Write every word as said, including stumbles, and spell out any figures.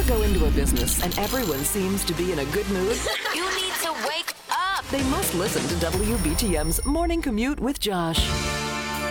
Ever go into a business and everyone seems to be in a good mood? You need to wake up. They must listen to W B T M's Morning Commute with Josh.